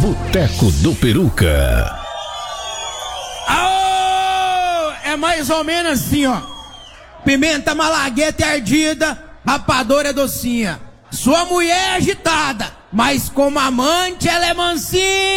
Boteco do Peruca. Aô! É mais ou menos assim, ó. Pimenta malagueta é ardida, rapadura é docinha. Sua mulher é agitada, mas como amante ela é mansinha.